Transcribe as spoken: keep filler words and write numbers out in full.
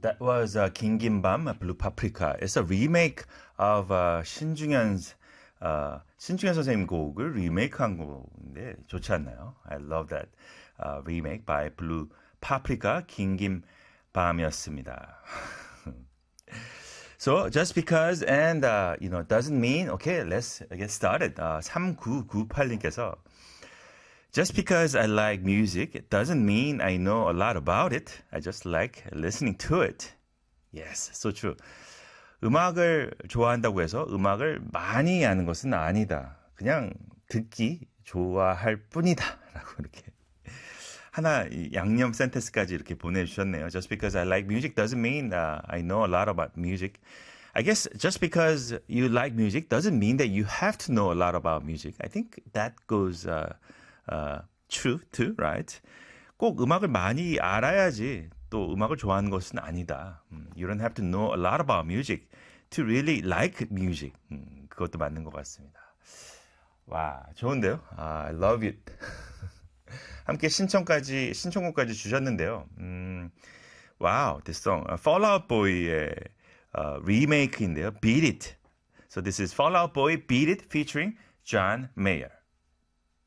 That was uh, 긴긴밤, Blue Paprika. It's a remake of uh, 신중현's uh, 신중현 선생님 곡을 리메이크한 곡인데 좋지 않나요? I love that uh, remake by Blue Paprika, 긴긴밤이었습니다. So just because and uh, you know doesn't mean okay, let's get started. Uh, 삼구구팔님께서 Just because I like music, it doesn't mean I know a lot about it. I just like listening to it. Yes, so true. 음악을 좋아한다고 해서 음악을 많이 아는 것은 아니다. 그냥 듣기 좋아할 뿐이다. 라고 이렇게 하나 양념 센텐스까지 이렇게 보내주셨네요. Just because I like music doesn't mean uh, I know a lot about music. I guess just because you like music doesn't mean that you have to know a lot about music. I think that goes... Uh, Uh, true too, right? 꼭 음악을 많이 알아야지 또 음악을 좋아하는 것은 아니다. Um, you don't have to know a lot about music to really like music. Um, 그것도 맞는 것 같습니다. 와, 좋은데요? 아, I love it. 함께 신청까지, 신청곡까지 주셨는데요. 음, wow, this song. Uh, Fall Out Boy의 uh, remake인데요. Beat It. So this is Fall Out Boy, Beat It featuring John Mayer.